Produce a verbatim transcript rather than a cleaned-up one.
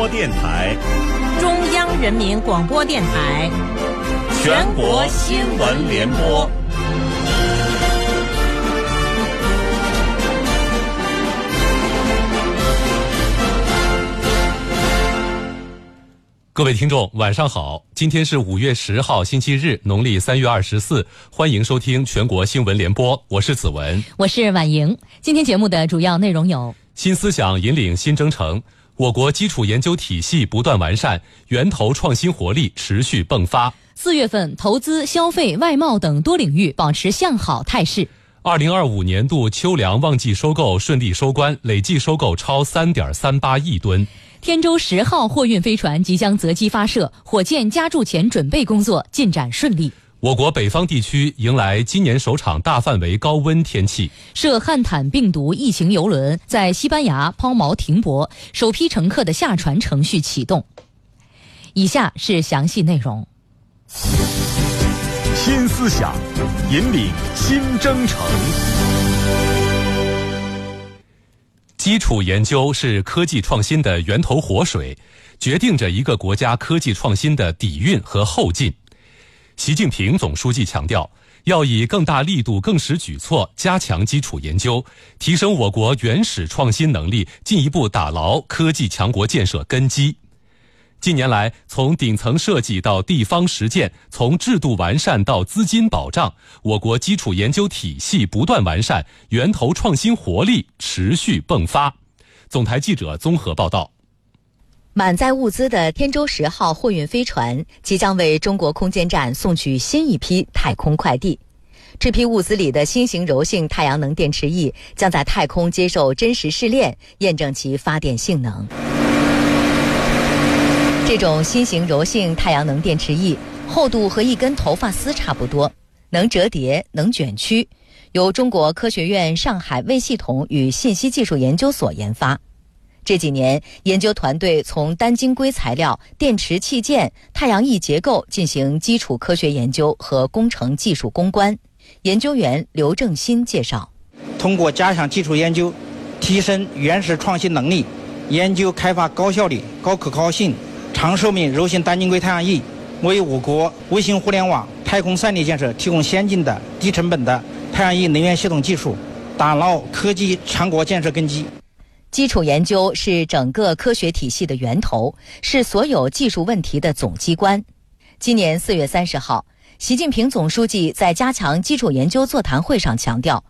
电台、 中央人民广播电台、 全国新闻联播。 各位听众晚上好，今天是五月十号星期日，农历三月二十四，欢迎收听全国新闻联播，我是子文， 我是婉莹。今天节目的主要内容有： 新思想引领新征程，我国基础研究体系不断完善，源头创新活力持续迸发。 四月份投资、消费、外贸等多领域保持向好态势。 二零二五年度秋粮旺季收购顺利收官，累计收购超三点三八亿吨。 天舟十号货运飞船即将择机发射，火箭加注前准备工作进展顺利。 我国北方地区迎来今年首场大范围高温天气。 涉汉坦病毒疫情邮轮在西班牙抛锚停泊，首批乘客的下船程序启动。以下是详细内容。 新思想引领新征程。 基础研究是科技创新的源头活水，决定着一个国家科技创新的底蕴和后劲。习近平总书记强调，要以更大力度、更实举措加强基础研究，提升我国原始创新能力，进一步打牢科技强国建设根基。近年来，从顶层设计到地方实践，从制度完善到资金保障，我国基础研究体系不断完善，源头创新活力持续迸发。总台记者综合报道。 满载物资的天舟十号货运飞船即将为中国空间站送去新一批太空快递。这批物资里的新型柔性太阳能电池翼将在太空接受真实试炼，验证其发电性能。这种新型柔性太阳能电池翼厚度和一根头发丝差不多，能折叠，能卷曲，由中国科学院上海微系统与信息技术研究所研发。这几年，研究团队从单晶硅材料、电池器件、太阳翼结构进行基础科学研究和工程技术攻关。研究员刘正新介绍， 通过加强基础研究，提升原始创新能力，研究开发高效率、高可靠性、长寿命柔性单晶硅太阳翼，为我国卫星互联网、太空三 D 建设提供先进的、低成本的太阳翼能源系统技术，打牢科技强国建设根基。 基础研究是整个科学体系的源头，是所有技术问题的总机关。今年四月三十号，习近平总书记在加强基础研究座谈会上强调，